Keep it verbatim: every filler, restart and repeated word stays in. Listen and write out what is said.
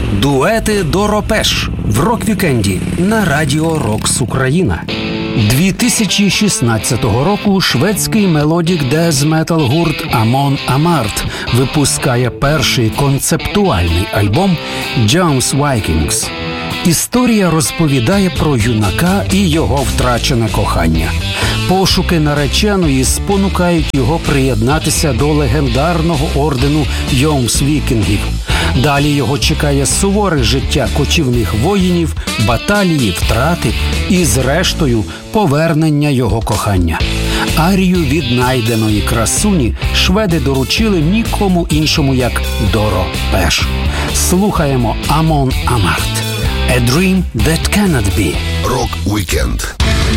Дуети Доро Пеш в рок-вікенді на Радіо Рокс Україна. дві тисячі шістнадцятого року шведський мелодік дез-метал гурт Амон Амарт випускає перший концептуальний альбом «Jones Vikings». Історія розповідає про юнака і його втрачене кохання. Пошуки нареченої спонукають його приєднатися до легендарного ордену Йомс-Вікінгів. Далі його чекає суворе життя кочівних воїнів, баталії, втрати і, зрештою, повернення його кохання. Арію віднайденої красуні шведи доручили нікому іншому, як Доро Пеш. Слухаємо Амон Амарт. A Dream That Cannot Be. Рок-вікенд